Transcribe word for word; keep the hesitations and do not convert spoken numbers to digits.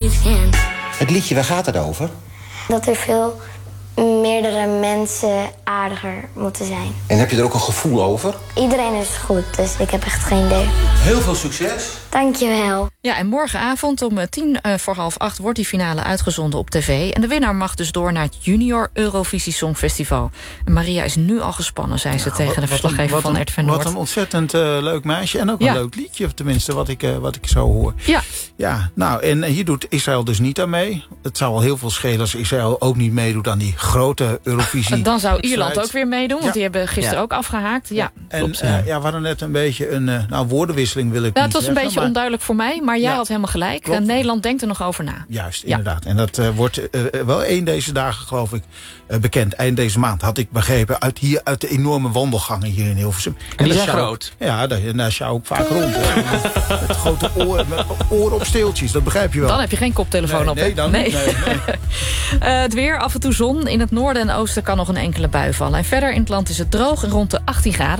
dreams can. Het liedje, waar gaat het over? Dat er veel meerdere mensen aardiger moeten zijn. En heb je er ook een gevoel over? Iedereen is goed, dus ik heb echt geen idee. Heel veel succes. Dankjewel. Ja, en morgenavond om tien uh, voor half acht wordt die finale uitgezonden op tv. En de winnaar mag dus door naar het Junior Eurovisie Songfestival. En Maria is nu al gespannen, zei ze Ja, tegen wat, de verslaggever wat van een, R T V Noord. Wat een ontzettend uh, leuk meisje. En ook ja. een leuk liedje, tenminste, wat ik, uh, wat ik zo hoor. Ja. Ja, nou, en hier doet Israël dus niet aan mee. Het zou al heel veel schelen als Israël ook niet meedoet aan die grote Eurovisie. Dan zou Ierland ook weer meedoen, want ja. die hebben gisteren ja. ook afgehaakt. Ja. Ja. En Klopt, uh, ja, we hadden net een beetje een uh, nou, woordenwisseling, wil ik nou, niet het was een zeggen, beetje maar... onduidelijk voor mij, maar jij ja. had helemaal gelijk. Klopt. Nederland denkt er nog over na. Juist, ja. inderdaad. En dat uh, wordt uh, wel één deze dagen, geloof ik, uh, bekend. Eind deze maand, had ik begrepen, uit, hier, uit de enorme wandelgangen hier in Hilversum. En, en die zijn sjouw, groot. Ja, daar, daar sjouw ik vaak rond. Met, met grote oren, met oren op steeltjes, dat begrijp je wel. Dan heb je geen koptelefoon nee, op. Nee, dan nee. niet. Nee, nee. uh, het weer, af en toe zon. In het noorden en oosten kan nog een enkele bui vallen. En verder in het land is het droog en rond de achttien graden.